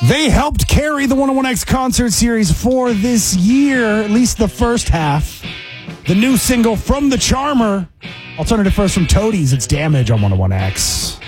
They helped carry the 101X concert series for this year, at least the first half. The new single from The Charmer. Alternative first from Toadies, it's Damage on 101X.